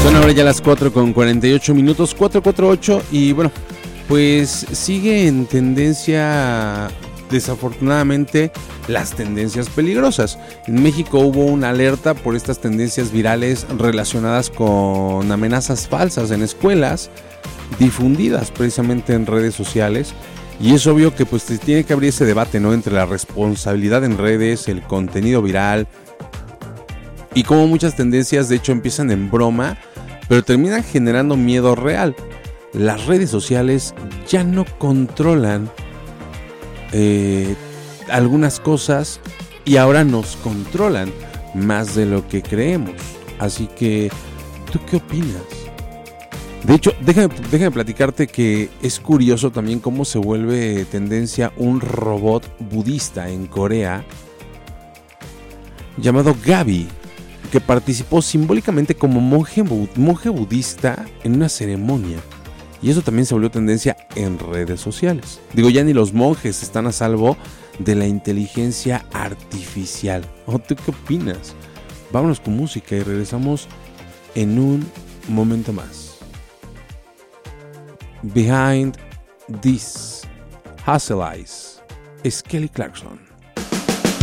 Son ahora ya las 4:48, 4:48, y bueno, pues sigue en tendencia, desafortunadamente, las tendencias peligrosas. En México hubo una alerta por estas tendencias virales relacionadas con amenazas falsas en escuelas, difundidas precisamente en redes sociales. Y es obvio que pues tiene que abrir ese debate, ¿no?, entre la responsabilidad en redes, el contenido viral, y cómo muchas tendencias de hecho empiezan en broma, pero terminan generando miedo real. Las redes sociales ya no controlan algunas cosas y ahora nos controlan más de lo que creemos. Así que, ¿tú qué opinas? De hecho, déjame platicarte que es curioso también cómo se vuelve tendencia un robot budista en Corea llamado Gaby, que participó simbólicamente como monje budista en una ceremonia. Y eso también se volvió tendencia en redes sociales. Digo, ya ni los monjes están a salvo de la inteligencia artificial. ¿O tú qué opinas? Vámonos con música y regresamos en un momento más. Behind This Hustle Eyes es Kelly Clarkson.